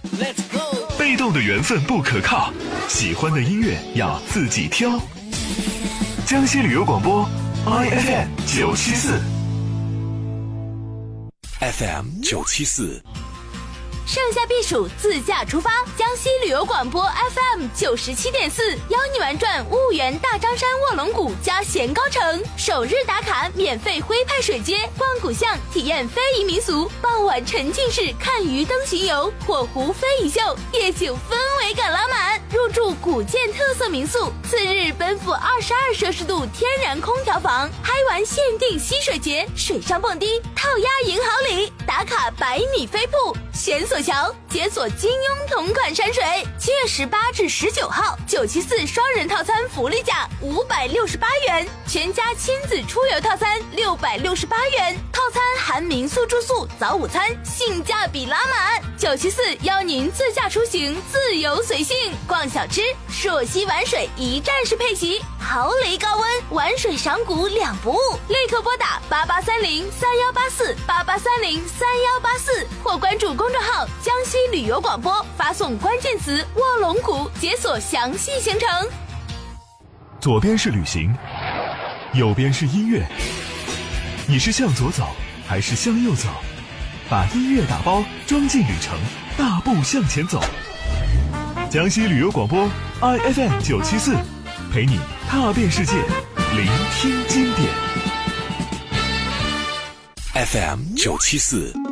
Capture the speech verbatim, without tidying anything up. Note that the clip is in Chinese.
被动的缘分不可靠，喜欢的音乐要自己挑。江西旅游广播 I F M 九七四 F M 九七四， 盛夏避暑，自驾出发。江西旅游广播 F M 九十七点四，邀你玩转婺源大张山卧龙谷加咸高城，首日打卡免费徽派水街，逛古巷，体验非遗民俗，傍晚沉浸式看鱼灯巡游，火湖非遗秀，夜景氛围感拉满。入住古建特色民宿，次日奔赴二十二摄氏度天然空调房，嗨玩限定溪水节，水上蹦迪，套鸭银好礼，打卡百米飞瀑，悬索桥，解锁金庸同款山水。七月十八至十九号，九七四双人套餐福利价五百六十八元，全家亲子出游套餐六百六十八元，套餐含民宿住宿、早午餐，性价比拉满。九七四邀您自驾出行，自由随性，逛小吃，朔溪玩水一站式配齐，豪雷高温，玩水赏古两不误。立刻拨打八八三零三幺八四八八三零三幺八四，或关注公众号江西旅游广播，发送关键词卧龙谷，解锁详细行程。 左边是旅行，右边是音乐，你是向左走还是向右走？把音乐打包装进旅程，大步向前走。江西旅游广播 I F M 九七四，陪你踏遍世界，聆听经典。 F M 九七四。